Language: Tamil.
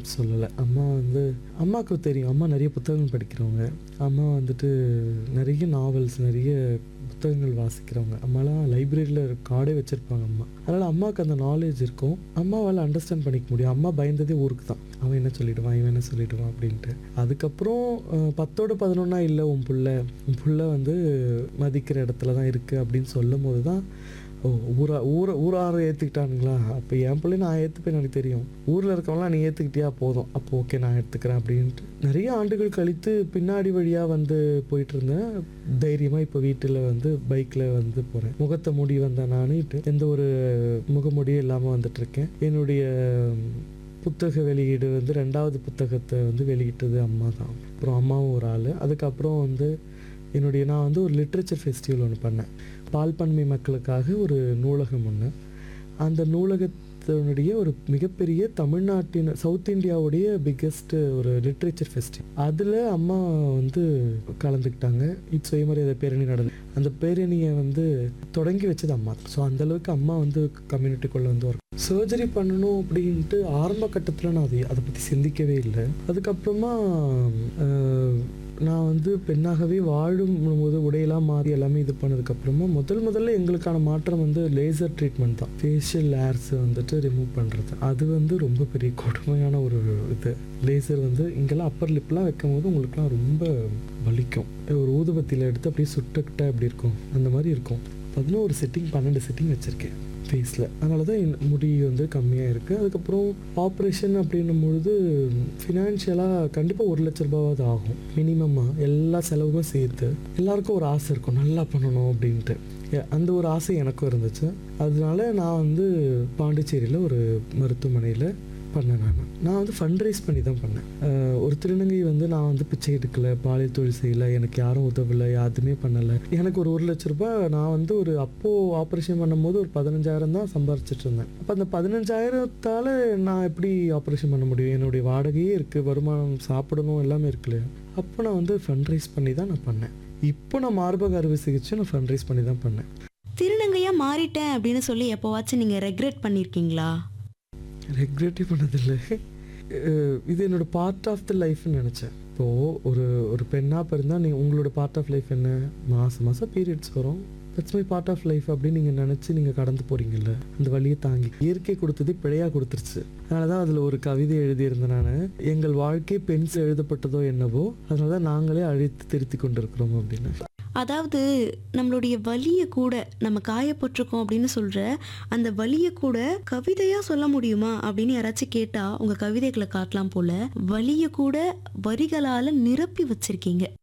சொல்லலை. அம்மா வந்து அம்மாவுக்கு தெரியும். அம்மா நிறைய புத்தகங்கள் படிக்கிறவங்க. அம்மா வந்துட்டு நிறைய நாவல்ஸ், நிறைய புத்தகங்கள் வாசிக்கிறவங்க. அம்மாலாம் லைப்ரரியில் கார்டே வச்சுருப்பாங்க அம்மா. அதனால் அம்மாவுக்கு அந்த நாலேஜ் இருக்கும். அம்மாவால் அண்டர்ஸ்டாண்ட் பண்ணிக்க முடியும். அம்மா பயந்ததே ஊருக்கு தான். அவன் என்ன சொல்லிடுவான், இவன் என்ன சொல்லிடுவான் அப்படின்ட்டு. அதுக்கப்புறம் 10ஓட 11 இல்லை உன் புள்ள வந்து மதிக்கிற இடத்துல தான் இருக்குது அப்படின்னு சொல்லும் போது தான், ஓ ஊராரை ஏற்றுக்கிட்டானுங்களா, அப்போ என் பிள்ளை நான் ஏற்றுப்பேன், எனக்கு தெரியும். ஊரில் இருக்கவங்களாம் நீ ஏற்றுக்கிட்டியா, போதும், அப்போ ஓகே நான் எடுத்துக்கிறேன் அப்படின்ட்டு நிறைய ஆண்டுகள் கழித்து பின்னாடி வழியாக வந்து போயிட்டு இருந்தேன். தைரியமாக இப்போ வீட்டில் வந்து பைக்கில் வந்து போகிறேன். முகத்தை மூடி வந்தேன் நானுட்டு, எந்த ஒரு முகமூடியும் இல்லாமல் வந்துட்டுருக்கேன். என்னுடைய புத்தக வெளியீடு வந்து 2வது புத்தகத்தை வந்து வெளியிட்டது அம்மா தான். அப்புறம் அம்மாவும் ஒரு ஆள். அதுக்கப்புறம் வந்து நான் வந்து ஒரு லிட்ரேச்சர் ஃபெஸ்டிவல் ஒன்று பண்ணேன். பால்பன்மை மக்களுக்காக ஒரு நூலகம் ஒன்று. அந்த நூலகத்தினுடைய ஒரு மிகப்பெரிய தமிழ்நாட்டின் சவுத் இந்தியாவுடைய பிக்கெஸ்ட் ஒரு லிட்ரேச்சர் ஃபெஸ்டிவல். அதில் அம்மா வந்து கலந்துக்கிட்டாங்க. சுயமரியாதை பேரணி நடந்தது. அந்த பேரணியை வந்து தொடங்கி வச்சது அம்மா. ஸோ அந்தளவுக்கு அம்மா வந்து கம்யூனிட்டிக்குள்ளே வந்து ஒரு சர்ஜரி பண்ணணும் அப்படின்ட்டு ஆரம்ப கட்டத்தில் நான் அதை பற்றி சிந்திக்கவே இல்லை. அதுக்கப்புறமா நான் வந்து பெண்ணாகவே வாழும் போது உடையெல்லாம் மாறி எல்லாமே இது பண்ணதுக்கப்புறமா முதல்ல எங்களுக்கான மாற்றம் வந்து லேசர் ட்ரீட்மெண்ட் தான். ஃபேஷியல் ஹேர்ஸை வந்துட்டு ரிமூவ் பண்ணுறது. அது வந்து ரொம்ப பெரிய கொடுமையான ஒரு இது. லேசர் வந்து இங்கெல்லாம் அப்பர் லிப்லாம் வைக்கும் போது உங்களுக்குலாம் ரொம்ப வலிக்கும். ஒரு ஊதுபத்தியில் எடுத்து அப்படியே சுட்டுக்கிட்ட அப்படி இருக்கும், அந்த மாதிரி இருக்கும். 11 செட்டிங் 12 செட்டிங் வச்சுருக்கேன் ஃபேஸில். அதனால தான் என் முடி வந்து கம்மியாக இருக்குது. அதுக்கப்புறம் ஆப்ரேஷன் அப்படின்னும் பொழுது ஃபினான்ஷியலாக கண்டிப்பாக 1 லட்ச ரூபாவது ஆகும் மினிமமாக, எல்லா செலவுமே சேர்த்து. எல்லாருக்கும் ஒரு ஆசை இருக்கும் நல்லா பண்ணணும் அப்படின்ட்டு. அந்த ஒரு ஆசை எனக்கும் இருந்துச்சு. அதனால நான் வந்து பாண்டிச்சேரியில் ஒரு மருத்துவமனையில் பண்ணேன். நான் வந்து ஃபண்ட் ரைஸ் பண்ணி தான் பண்ணேன். ஒரு திருநங்கை வந்து நான் வந்து பிச்சை எடுக்கலை, பாலியல் தொழில் செய்யலை, எனக்கு யாரும் உதவலை, யாருமே பண்ணலை. எனக்கு ஒரு 1 லட்ச ரூபாய் நான் வந்து அப்போது ஆப்ரேஷன் பண்ணும்போது ஒரு 15,000 தான் சம்பாரிச்சிட்டு இருந்தேன். அப்போ அந்த 15,000தால் நான் எப்படி ஆப்ரேஷன் பண்ண முடியும்? என்னுடைய வாடகையே இருக்குது, வருமானம், சாப்பிடணும், எல்லாமே இருக்கு இல்லையா? அப்போ நான் வந்து ஃபண்ட் ரைஸ் பண்ணி தான் நான் பண்ணேன். இப்போ நான் மார்பக அறுவை சிகிச்சை நான் ஃபண்ட் ரைஸ் பண்ணி தான் பண்ணேன். திருநங்கையாக மாறிட்டேன் அப்படின்னு சொல்லி எப்போவாச்சும் நீங்கள் ரெக்ரெட் பண்ணியிருக்கீங்களா? ரெக்ரெட்டே பண்ணதில்லை. இது என்னோட பார்ட் ஆஃப் த லைஃப்னு நினச்சேன். இப்போது ஒரு பெண்ணாக பிறந்தால் உங்களோட பார்ட் ஆஃப் லைஃப் என்ன? மாதம் பீரியட்ஸ் வரும், that's my part of life அப்படின்னு நீங்கள் நினச்சி நீங்கள் கடந்து போகிறீங்கல்ல, அந்த வழியை தாங்கி. இயற்கை கொடுத்தது பிழையாக கொடுத்துருச்சு. அதனால தான் அதில் ஒரு கவிதை எழுதியிருந்தேன் நான். எங்கள் வாழ்க்கை பென்சில் எழுதப்பட்டதோ என்னவோ, அதனால தான் நாங்களே அழித்து திருத்தி கொண்டிருக்கிறோம் அப்படின்னு. அதாவது நம்மளுடைய வலியை கூட, நம்ம காயப்பட்டிருக்கோம் அப்படின்னு சொல்கிற அந்த வலியை கூட கவிதையாக சொல்ல முடியுமா அப்படின்னு யாராச்சும் கேட்டால் உங்கள் கவிதைகளை காட்டலாம் போல். வலியை கூட வரிகளால் நிரப்பி வச்சுருக்கீங்க.